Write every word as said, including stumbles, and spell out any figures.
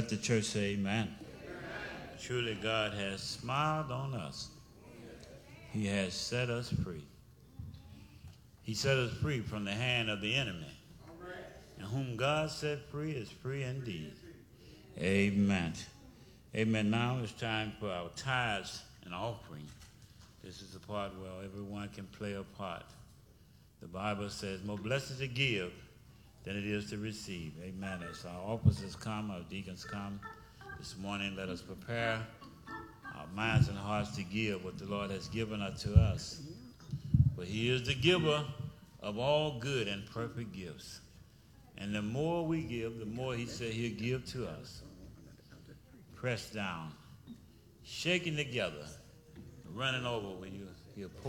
Let the church say amen. Truly God has smiled on us. He has set us free. He set us free from the hand of the enemy. And whom God set free is free indeed. Amen. Amen. Now it's time for our tithes and offering. This is the part where everyone can play a part. The Bible says, more blessed to give than it is to receive. Amen. As our officers come, our deacons come this morning, let us prepare our minds and hearts to give what the Lord has given unto us. For he is the giver of all good and perfect gifts. And the more we give, the more he said he'll give to us. Pressed down, shaking together, running over when you hear